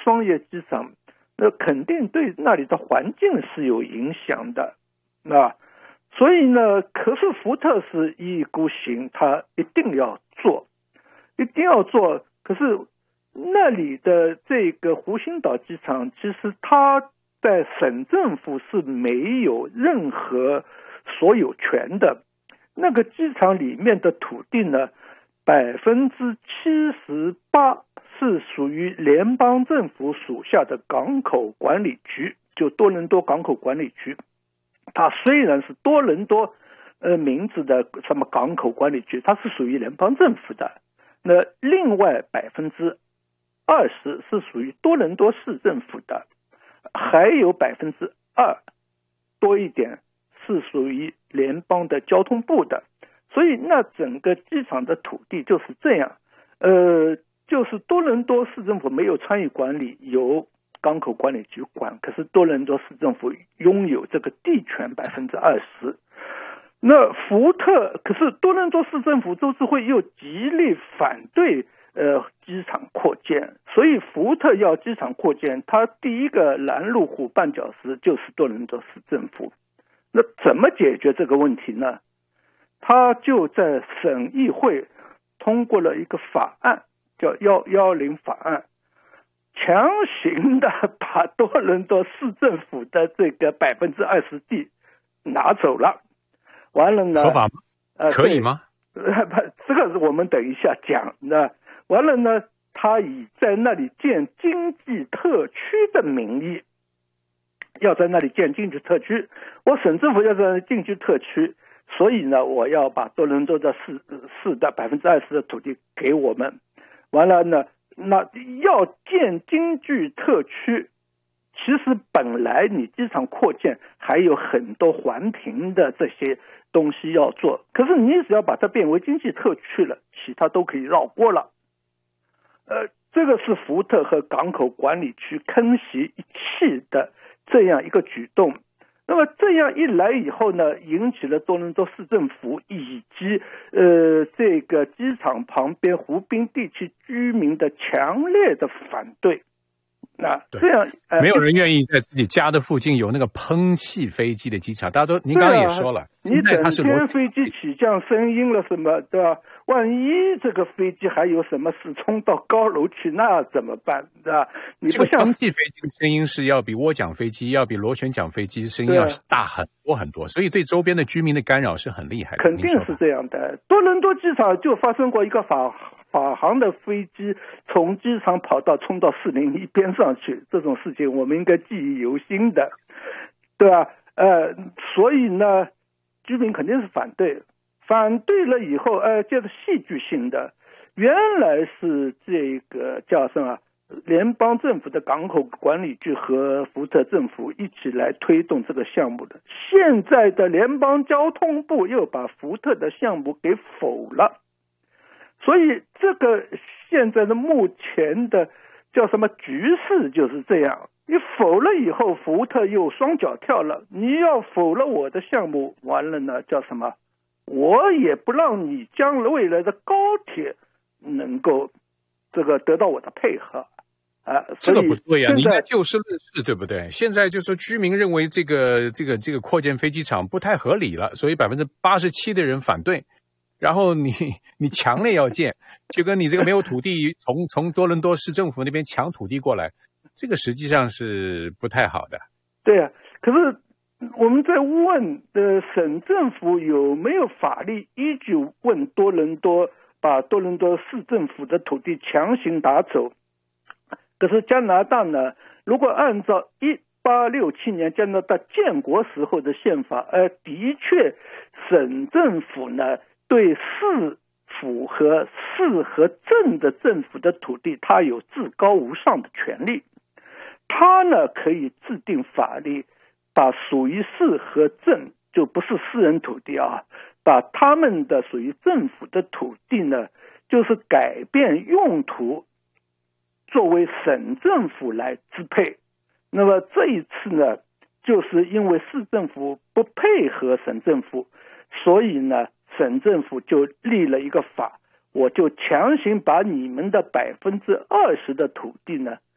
商业机场，那肯定对那里的环境是有影响的啊。所以呢，可是福特是一意孤行，他一定要做。可是那里的这个湖心岛机场，其实它在省政府是没有任何所有权的。那个机场里面的土地呢，78%是属于联邦政府属下的港口管理局，就多伦多港口管理局。它虽然是多伦多名字的什么港口管理局，它是属于联邦政府的。那另外20%是属于多伦多市政府的，还有2%多一点是属于联邦的交通部的。所以那整个机场的土地就是这样，就是多伦多市政府没有参与管理，由港口管理局管，可是多伦多市政府拥有这个地权20%。那福特，可是多伦多市政府州议会又极力反对机场扩建，所以福特要机场扩建，他第一个拦路虎绊脚石就是多伦多市政府。那怎么解决这个问题呢？他就在省议会通过了一个法案，叫110法案，强行的把多伦多市政府的这个20%地拿走了。完了呢？ 合法吗？可以吗？ 这个我们等一下讲。那完了呢？他以在那里建经济特区的名义，要在那里建经济特区。我省政府要在那里建经济特区，所以呢，我要把多伦多的市的20%的土地给我们。完了呢，那要建经济特区。其实本来你机场扩建还有很多环评的这些东西要做，可是你只要把它变为经济特区了，其他都可以绕过了。这个是福特和港口管理局扪心一气的这样一个举动。那么这样一来以后呢，引起了多伦多市政府以及这个机场旁边湖滨地区居民的强烈的反对。那这样没有人愿意在自己家的附近有那个喷气飞机的机场。大家都，您刚刚也说了， 你整天飞机起降声音了什么，对吧？万一这个飞机还有什么事冲到高楼去，那怎么办？对吧？你不像喷气飞机的声音是要比涡桨飞机、要比螺旋桨飞机声音要大很多很多，所以对周边的居民的干扰是很厉害的。 肯定是这样的。多伦多机场就发生过一个法航的飞机从机场跑到冲到401边上去，这种事情我们应该记忆犹新的，对吧？所以呢，居民肯定是反对了以后，就是戏剧性的，原来是这个叫什么联邦政府的港口管理局和福特政府一起来推动这个项目的，现在的联邦交通部又把福特的项目给否了。所以这个现在的目前的叫什么局势就是这样，你否了以后，福特又双脚跳了，你要否了我的项目，完了呢叫什么，我也不让你将来未来的高铁能够这个得到我的配合这个不对啊，你应该就事论事，对不对？现在就是居民认为这个扩建飞机场不太合理了，所以87%的人反对。然后你强烈要建，就跟你这个没有土地从多伦多市政府那边抢土地过来，这个实际上是不太好的。 对啊，可是我们在问省政府有没有法律依据问多伦多把多伦多市政府的土地强行拿走。可是加拿大呢，如果按照1867年加拿大建国时候的宪法，的确省政府呢对市府和市和镇的政府的土地，它有至高无上的权利。它呢可以制定法律，把属于市和镇，就不是私人土地把他们的属于政府的土地呢，就是改变用途，作为省政府来支配。那么这一次呢，就是因为市政府不配合省政府，所以呢省政府就立了一个法，我就强行把你们的20%的土地呢